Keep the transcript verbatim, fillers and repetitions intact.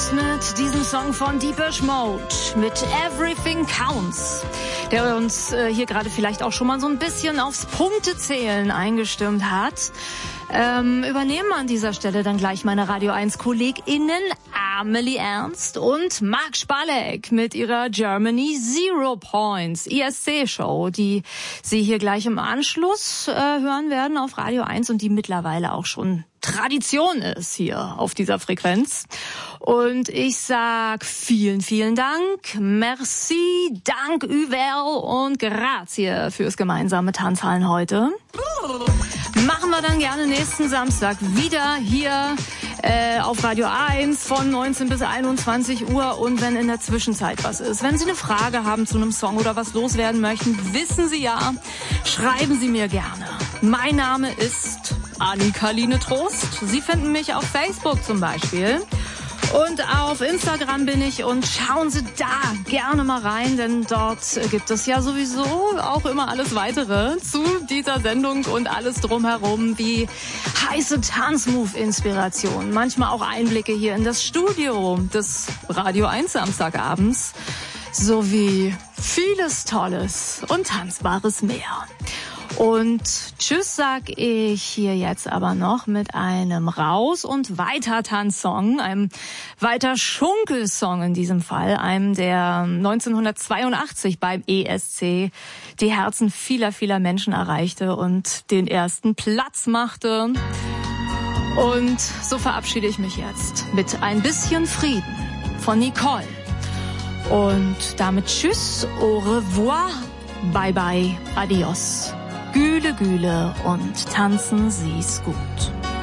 los mit diesem Song von Depeche Mode, mit Everything Counts, der uns äh, hier gerade vielleicht auch schon mal so ein bisschen aufs Punktezählen eingestimmt hat. Ähm, übernehmen an dieser Stelle dann gleich meine Radio eins KollegInnen Amelie Ernst und Marc Spalek mit ihrer Germany Zero Points I S C-Show, die Sie hier gleich im Anschluss äh, hören werden auf Radio eins und die mittlerweile auch schon Tradition ist hier auf dieser Frequenz. Und ich sag vielen, vielen Dank, merci, dank Uvel und grazie fürs gemeinsame Tanzhallen heute. Machen wir dann gerne nächsten Samstag wieder hier äh, auf Radio eins von neunzehn bis einundzwanzig Uhr. Und wenn in der Zwischenzeit was ist, wenn Sie eine Frage haben zu einem Song oder was loswerden möchten, wissen Sie ja, schreiben Sie mir gerne. Mein Name ist Annika-Line Trost. Sie finden mich auf Facebook zum Beispiel. Und auf Instagram bin ich und schauen Sie da gerne mal rein, denn dort gibt es ja sowieso auch immer alles Weitere zu dieser Sendung und alles drumherum wie heiße Tanzmove-Inspiration, manchmal auch Einblicke hier in das Studio des Radio eins Samstagabends sowie vieles Tolles und Tanzbares mehr. Und tschüss sag ich hier jetzt aber noch mit einem Raus- und Weiter-Tanzsong, einem Weiter-Schunkelsong in diesem Fall, einem, der neunzehnhundertzweiundachtzig beim E S C die Herzen vieler, vieler Menschen erreichte und den ersten Platz machte. Und so verabschiede ich mich jetzt mit ein bisschen Frieden von Nicole. Und damit tschüss, au revoir, bye bye, adios. Güle, Güle und tanzen Sie's gut.